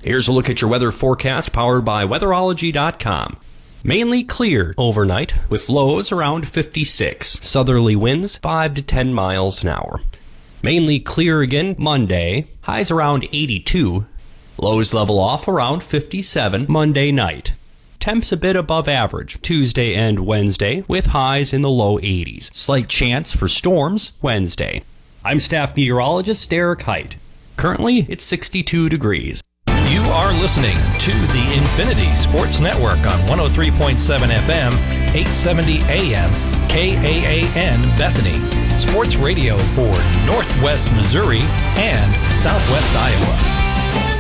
Here's a look at your weather forecast powered by weatherology.com. Mainly clear overnight with lows around 56. Southerly winds 5 to 10 miles an hour. Mainly clear again Monday. Highs around 82. Lows level off around 57 Monday night. Temps a bit above average Tuesday and Wednesday with highs in the low 80s. Slight chance for storms Wednesday. I'm staff meteorologist Derek Height. Currently, it's 62 degrees. You are listening to the Infinity Sports Network on 103.7 FM, 870 AM, KAAN Bethany. Sports radio for Northwest Missouri and Southwest Iowa.